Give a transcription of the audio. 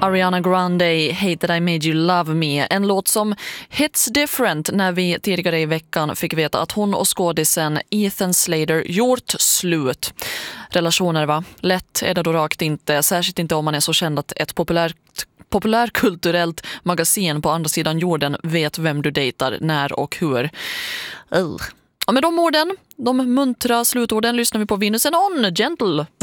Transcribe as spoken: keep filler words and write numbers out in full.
Ariana Grande, Hate That I Made You Love Me. En låt som hits different när vi tidigare i veckan fick veta att hon och skådisen Ethan Slater gjort slut. Relationer, va? Lätt är det då rakt inte, särskilt inte om man är så känd att ett populärt populärkulturellt magasin på andra sidan jorden vet vem du dejtar, när och hur. Uh. Och med de orden, de muntra slutorden, lyssnar vi på Venus and On, Gentle.